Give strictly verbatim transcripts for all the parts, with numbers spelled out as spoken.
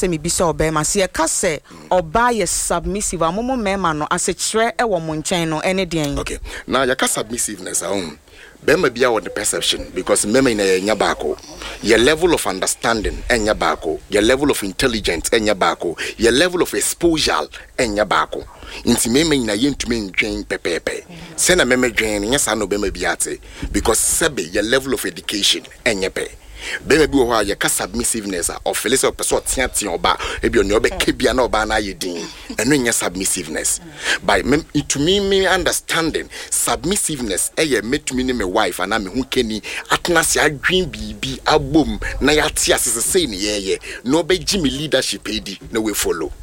me be so obema see a kase or buy a submissive a momo mema no as a tre e wo monchen no any day. Okay. Now your submissiveness um Bema be our perception because mema in a nyabako. Your level of understanding and nyabako, your level of intelligence and nyabako, your level of exposure and nyabako. Inti mema in a yen to me drain pepepe. Send a meme drain, yes, I know bema biate because sebe your level of education and nyape. Bema bi wo ya ka submissiveness of Felix of person tianti oba e bi oni oba kebia na oba na yedin eno nya submissiveness by me to me me understanding submissiveness e ye metumi ne me wife ana me hu keni atena se adwen bibi abom na ya tie asese sei ne ye ye no oba gi me leadership edi na we follow.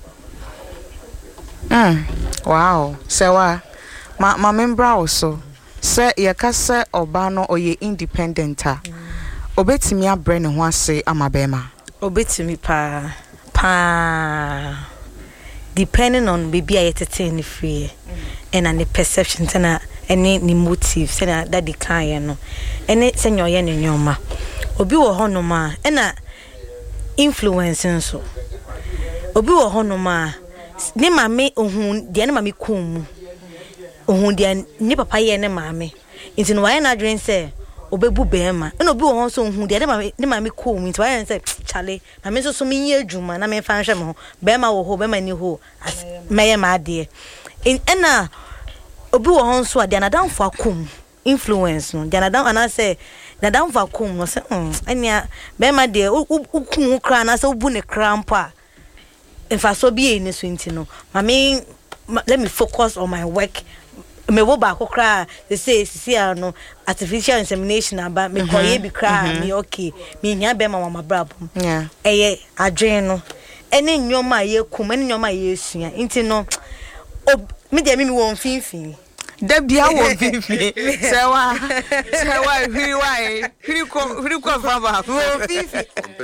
Mm. Wow. So wa ma ma member also say ye ka say oba no oye independent ah. Obetimi abre ne ho ase amabema. Obetimi pa pa depending on baby ayetete ne free and an perception tena any ni motive tena that decline no ene senyo ye ne nyoma obi wo hono ma ena influence nso obi wo hono ma ne mame ohun de ne mame kom ohun de ne papa ye ne mame nti no wa na adwen say obebu bema eno bi won so hu de de ma me ko mi nti say chale na me so so me adwuma na me fa nhwe me ho bema wo ho bema ni ho meye ma ade in ena obi won so ade na dan fo akom influence no de na dan ana say na dan fo akom no say um enia bema de ukun kra na say obu ne krampa in fa so bi e ni so nti no ma me let me focus on my work. Me wo ba kokra they say see no artificial insemination aba me koye bi kra me okay me nya be ma mama brabum yeah eye adwen no ene nyoma ye kum ene nyoma ye sua nti no me de me me won finfin da bia won finfin se wa se wa hiri wa e hiri ko hiri ko fa ba won finfin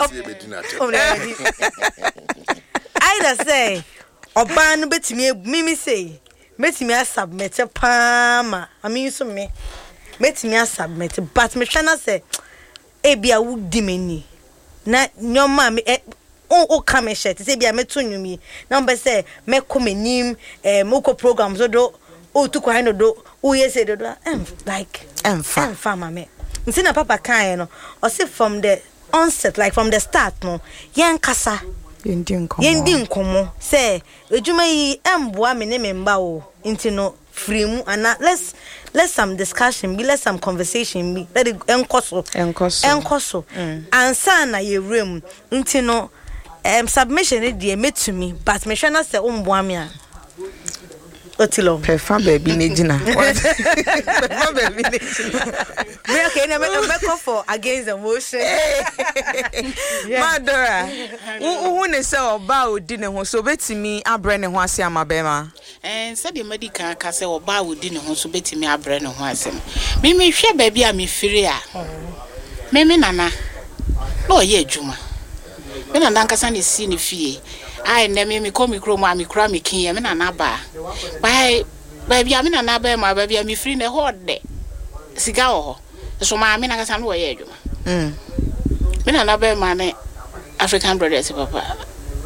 either say oba no betimi me me say metimi submit pama I mean so me metimi submit but me try na say e bia wo di mani na nyoma me o o ka me shirt say bia meto nwumi na mbe say me komanim eh moko programs do o to kwa no do o yese do em like emfa emfa ma me nti na papa kan no o say from the onset like from the start no yen kasa yendi nkomo yendi nkomo say ejuma yi emboa me ne memba o nti no free mu ana let's let's some discussion be let's some conversation be let it enkoso enkoso enkoso ansa na ye room nti no um submission e de metumi but me hwe na say omboa me a otilo prefer baby ne gina prefer baby ne gina me okay na me me for against the motion Madora who ne say oba odi ne ho so betimi abre ne ho ase amabema eh said the medical ka say oba odi ne ho so betimi abre ne ho ase me me hwe baby a me firi a me me nana no ye adwuma me nana nkasa ne si ne fie ai na me me komi kro mu ami kra me kin me nana ba bai baby a me nana ba ma baby a me firi ne hode siga ho so ma me nkasa no ye adwuma mm me nana ba ma ne African brothers papa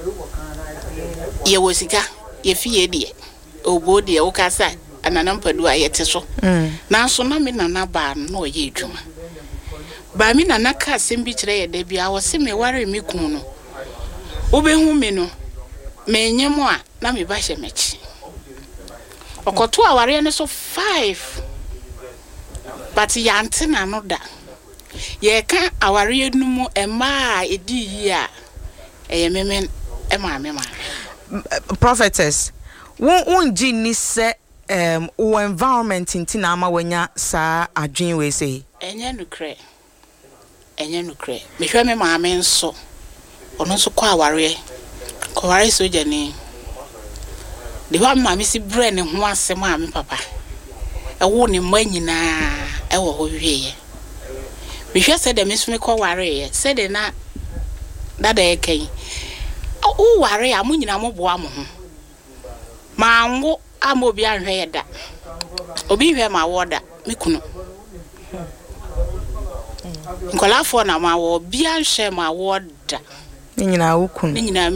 ye wo sika ye fie die obo die wo kasa ananam padu ayete so mm na so na me nana ba no ye adwuma ba me nana ka sembi kire ye da bia wo se me ware me kun no obehu me no me nyemo a na me ba hye mechi okoto aware ne so five but ya antena no da ye ka aware numu ema edi yi a eye memen ema me ma prophetess won won gi ni se um o environment ntina ama wanya sa adwen we say enye nukre enye nukre me hwe me ma me nso ono nso kwa aware kwa aware soja ni de wa ma me si bre ne ho asem a me papa e wo ne ma nyina e wo ho hweye me hwe se de me so me kwa aware ye se de na dada e kan o ware a mo nyina mo boa mo ho ma ngo amobi anhwe ye da obi hwe ma woda me kunu nkola fo na ma wo bia nhwe ma woda nyina wo kunu nyina